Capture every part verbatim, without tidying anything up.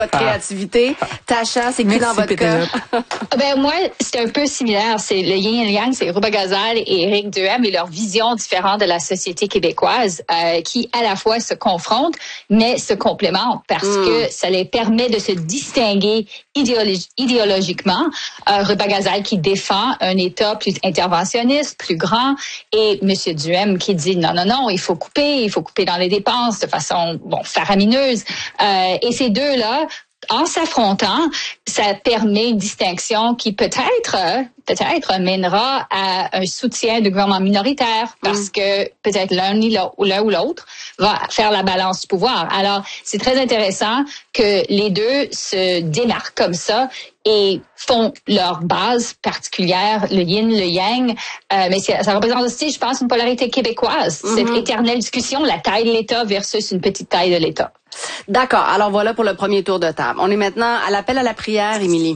Votre créativité. Tacha, c'est qui dans votre cas? Ben moi, c'est un peu similaire. C'est le yin et le yang, c'est Ruba Gazal et Éric Duhem et leur vision différente de la société québécoise euh, qui à la fois se confrontent, mais se complémentent parce mm. que ça les permet de se distinguer idéologi- idéologiquement. Euh, Ruba Gazal qui défend un État plus interventionniste, plus grand, et Monsieur Duhem qui dit non, non, non, il faut couper, il faut couper dans les dépenses de façon bon faramineuse. Euh, et ces deux-là, en s'affrontant, ça permet une distinction qui peut-être, peut-être mènera à un soutien du gouvernement minoritaire parce mm. que peut-être l'un ou l'un ou l'autre va faire la balance du pouvoir. Alors, c'est très intéressant que les deux se démarquent comme ça et font leur base particulière, le yin, le yang. Euh, mais ça représente aussi, je pense, une polarité québécoise. Mm-hmm. Cette éternelle discussion, la taille de l'État versus une petite taille de l'État. D'accord. Alors voilà pour le premier tour de table. On est maintenant à l'appel à la prière, Émilie.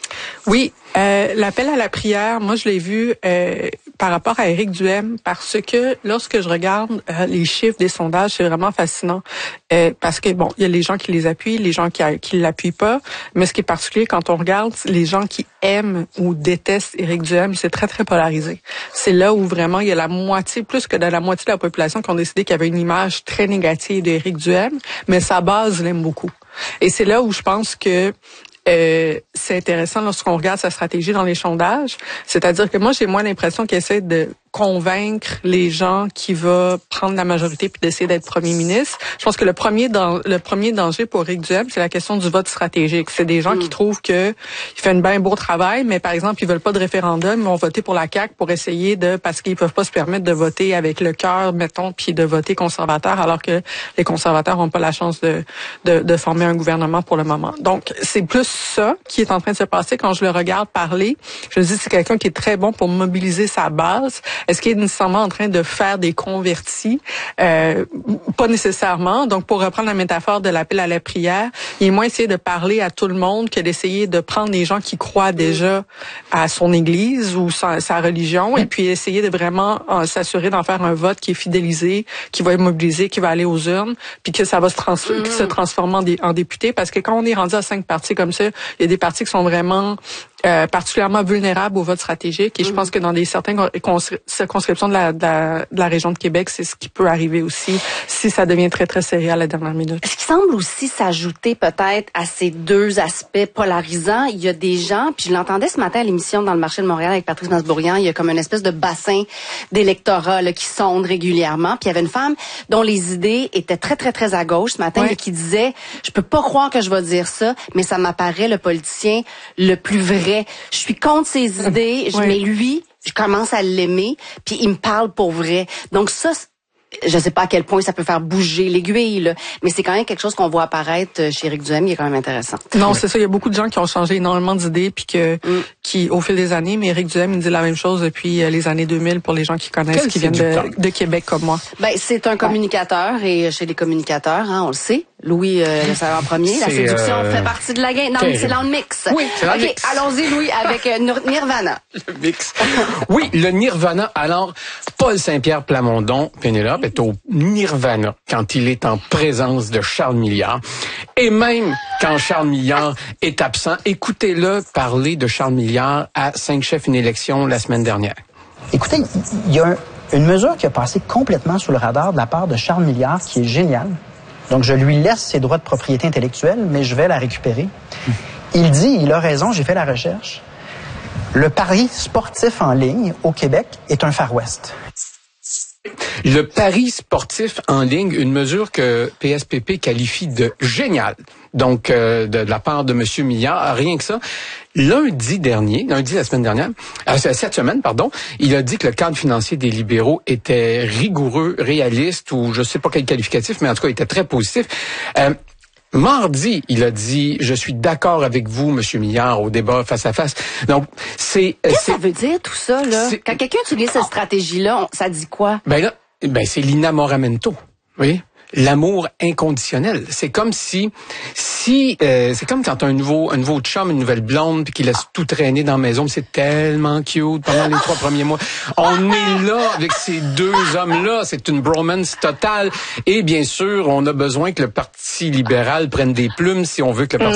Oui, euh, l'appel à la prière, moi je l'ai vu euh, par rapport à Éric Duhem parce que lorsque je regarde euh, les chiffres des sondages, c'est vraiment fascinant euh, parce que bon, il y a les gens qui les appuient, les gens qui qui l'appuient pas, mais ce qui est particulier quand on regarde les gens qui aiment ou détestent Éric Duhem, c'est très très polarisé. C'est là où vraiment il y a la moitié, plus que de la moitié de la population qui ont décidé qu'il y avait une image très négative d'Éric Duhem, mais sa base l'aime beaucoup. Et c'est là où je pense que Euh, c'est intéressant lorsqu'on regarde sa stratégie dans les sondages. C'est-à-dire que moi, j'ai moins l'impression qu'il essaie de convaincre les gens qui va prendre la majorité puis d'essayer d'être premier ministre. Je pense que le premier dans, le premier danger pour Éric Duhem, c'est la question du vote stratégique. C'est des gens mmh. qui trouvent que il fait un bien beau travail, mais par exemple, ils veulent pas de référendum, ils vont voter pour la C A Q pour essayer de, parce qu'ils peuvent pas se permettre de voter avec le cœur, mettons, puis de voter conservateur, alors que les conservateurs ont pas la chance de, de, de former un gouvernement pour le moment. Donc, c'est plus ça qui est en train de se passer quand je le regarde parler. Je me dis, c'est quelqu'un qui est très bon pour mobiliser sa base. Est-ce qu'il est nécessairement en train de faire des convertis? Euh, pas nécessairement. Donc, pour reprendre la métaphore de l'appel à la prière, il est moins essayer de parler à tout le monde que d'essayer de prendre les gens qui croient déjà à son église ou sa, sa religion et puis essayer de vraiment euh, s'assurer d'en faire un vote qui est fidélisé, qui va être mobilisé, qui va aller aux urnes, puis que ça va se, trans- mmh. se transformer en, dé- en député. Parce que quand on est rendu à cinq partis comme ça, il y a des partis qui sont vraiment euh, particulièrement vulnérables au vote stratégique. Et mmh. je pense que dans des certaines circonscriptions de la, de, la, de la région de Québec, c'est ce qui peut arriver aussi si ça devient très, très serré à la dernière minute. Ce qui semble aussi s'ajouter peut-être à ces deux aspects polarisants, il y a des gens, puis je l'entendais ce matin à l'émission dans le marché de Montréal avec Patrice Masbourian, il y a comme une espèce de bassin d'électorat là, qui sonde régulièrement. Puis il y avait une femme dont les idées étaient très, très, très à gauche ce matin ouais. et qui disait, je peux pas croire que je vais dire ça, mais ça m'apparaît le politicien le plus vrai. Je suis contre ses idées, oui. mais lui, je commence à l'aimer, puis il me parle pour vrai. Donc ça, je sais pas à quel point ça peut faire bouger l'aiguille, là, mais c'est quand même quelque chose qu'on voit apparaître chez Éric Duhem, il est quand même intéressant. Non, c'est ça, il y a beaucoup de gens qui ont changé énormément d'idées, puis que mm. qui, au fil des années, mais Éric Duhem, il dit la même chose depuis les années deux mille pour les gens qui connaissent, Quel qui viennent de, de Québec comme moi. Ben, c'est un communicateur, et chez les communicateurs, hein, on le sait. Louis, euh, le savant premier, la séduction euh... fait partie de la game. Non, mais c'est dans le mix. Oui, c'est dans okay, le mix. Allons-y, Louis, avec euh, Nirvana. Le mix. Oui, le Nirvana. Alors, Paul Saint-Pierre Plamondon, Pénélope, est au Nirvana quand il est en présence de Charles Milliard. Et même quand Charles Milliard est absent, écoutez-le parler de Charles Milliard à cinq chefs une élection la semaine dernière. Écoutez, il y a un, une mesure qui a passé complètement sous le radar de la part de Charles Milliard qui est géniale. Donc, je lui laisse ses droits de propriété intellectuelle, mais je vais la récupérer. Il dit, il a raison, j'ai fait la recherche, le pari sportif en ligne au Québec est un Far West. Le pari sportif en ligne, une mesure que P S P P qualifie de géniale. Donc, euh, de, de la part de M. Milliard, rien que ça. Lundi dernier, lundi la semaine dernière, euh, cette semaine, pardon, il a dit que le cadre financier des libéraux était rigoureux, réaliste, ou je sais pas quel qualificatif, mais en tout cas, il était très positif. Euh, Mardi, il a dit, je suis d'accord avec vous, Monsieur Milliard, au débat face à face. Donc, c'est... Qu'est-ce que ça veut dire, tout ça, là? Quand quelqu'un utilise cette stratégie-là, ça dit quoi? Ben là, ben c'est l'inamoramento, oui. L'amour inconditionnel. C'est comme si, si, euh, c'est comme quand t'as un nouveau, un nouveau chum, une nouvelle blonde, puis qu'il laisse tout traîner dans la maison, c'est tellement cute pendant les trois premiers mois. On est là avec ces deux hommes-là, c'est une bromance totale. Et bien sûr, on a besoin que le Parti libéral prenne des plumes si on veut que le Parti